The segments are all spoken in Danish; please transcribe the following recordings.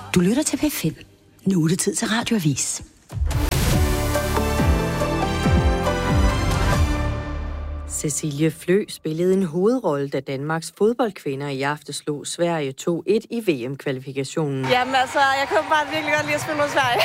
Du lytter til P5. Nu er det tid til Radioavis. Cecilie Flø spillede en hovedrolle, da Danmarks fodboldkvinder i aften slog Sverige 2-1 i VM-kvalifikationen. Jamen altså, jeg kunne bare virkelig godt lide at spille mod Sverige.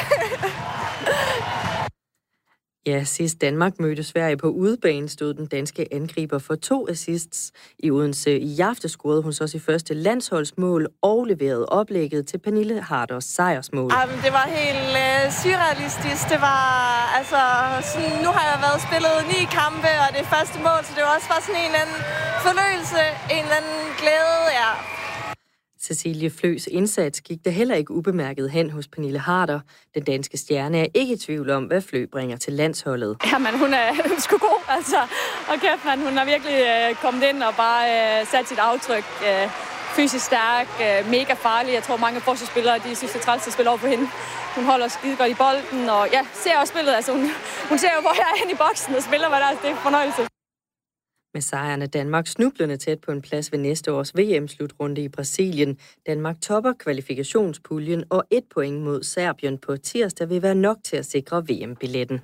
Ja, sidst Danmark mødte Sverige på udebane, stod den danske angriber for 2 assists. I Odense i aften scorede hun så sit første landsholdsmål og leverede oplægget til Pernille Harders sejrsmål. Jamen, det var helt surrealistisk. Det var, altså, sådan, nu har jeg været spillet 9 kampe, og det er første mål, så det var også bare sådan en eller anden fornøjelse, en eller anden glæde, ja. Cecilie Fløs indsats gik da heller ikke ubemærket hen hos Pernille Harder. Den danske stjerne er ikke i tvivl om, hvad Flø bringer til landsholdet. Jamen, hun er sgu god, altså. Og kæft, man, hun har virkelig kommet ind og bare sat sit aftryk. Fysisk stærk, mega farlig. Jeg tror, mange forsvarsspillere, de synes, det er træls at spille over på hende. Hun holder skide godt i bolden, og ja, ser også spillet. Altså, hun ser jo, hvor jeg er henne i boksen og spiller, hvad der er. Det er fornøjelse. Med sejren er Danmark snublende tæt på en plads ved næste års VM-slutrunde i Brasilien. Danmark topper kvalifikationspuljen, og 1 point mod Serbien på tirsdag vil være nok til at sikre VM-billetten.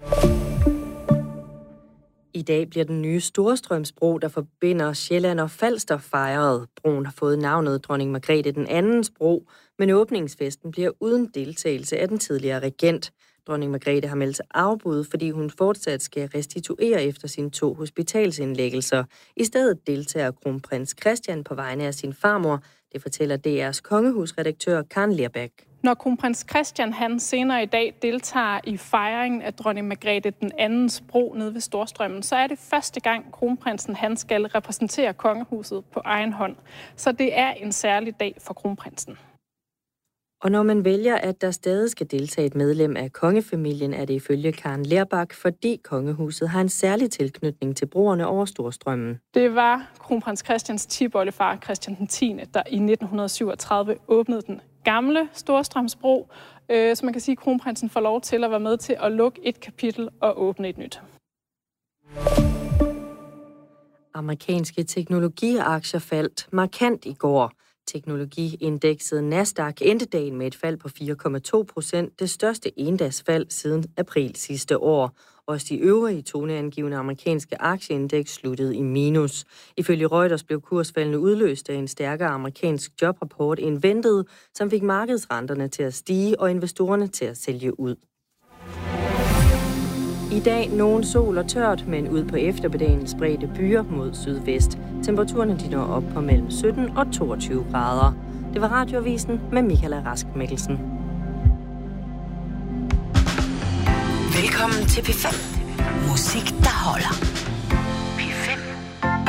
I dag bliver den nye Storstrømsbro, der forbinder Sjælland og Falster, fejret. Broen har fået navnet Dronning Margrethe den andens bro, men åbningsfesten bliver uden deltagelse af den tidligere regent. Dronning Margrethe har meldt sig afbud, fordi hun fortsat skal restituere efter sine 2 hospitalsindlæggelser. I stedet deltager kronprins Christian på vegne af sin farmor. Det fortæller DR's kongehusredaktør Karen Lerback. Når kronprins Christian han senere i dag deltager i fejringen af dronning Margrethe den andens bro nede ved Storstrømmen, så er det første gang kronprinsen han skal repræsentere kongehuset på egen hånd. Så det er en særlig dag for kronprinsen. Og når man vælger, at der stadig skal deltage et medlem af kongefamilien, er det ifølge Karen Lerback, fordi kongehuset har en særlig tilknytning til broerne over Storstrømmen. Det var kronprins Christians tipoldefar Christian den 10., der i 1937 åbnede den gamle Storstrømsbro, så man kan sige, at kronprinsen får lov til at være med til at lukke et kapitel og åbne et nyt. Amerikanske teknologiaktier faldt markant i går. Teknologiindekset Nasdaq endte dagen med et fald på 4,2%, det største endagsfald siden april sidste år. Også de øvrige toneangivende amerikanske aktieindeks sluttede i minus. Ifølge Reuters blev kursfaldene udløst af en stærkere amerikansk jobrapport end ventet, som fik markedsrenterne til at stige og investorerne til at sælge ud. I dag nogen sol og tørt, men ud på eftermiddagen spredte byer mod sydvest. Temperaturerne de når op på mellem 17 og 22 grader. Det var Radioavisen med Michaela Rask Mikkelsen. Velkommen til P5. Musik